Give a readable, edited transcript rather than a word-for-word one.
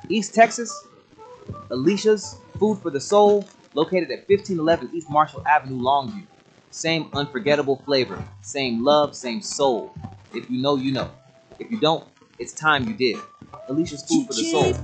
East Texas, Alicia's Food for the Soul, located at 1511 East Marshall Avenue, Longview. Same unforgettable flavor, same love, same soul. If you know, you know. If you don't, it's time you did. Alicia's Food for the Soul.